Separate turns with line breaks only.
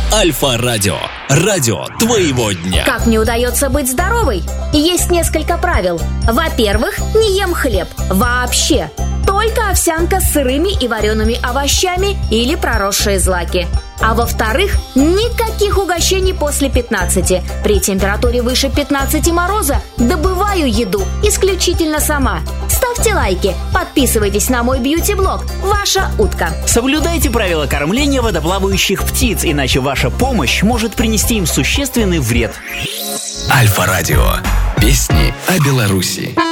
Альфа-радио. Радио твоего дня.
Как мне удается быть здоровой? Есть несколько правил. Во-первых, не ем хлеб. Вообще. Только овсянка с сырыми и вареными овощами или проросшие злаки. А во-вторых, никаких угощений после 15. При температуре выше 15 мороза добываю еду исключительно сама. Ставьте лайки, подписывайтесь на мой бьюти-блог «Ваша утка».
Соблюдайте правила кормления водоплавающих птиц, иначе ваша помощь может принести им существенный вред.
Альфа-радио. Песни о Беларуси.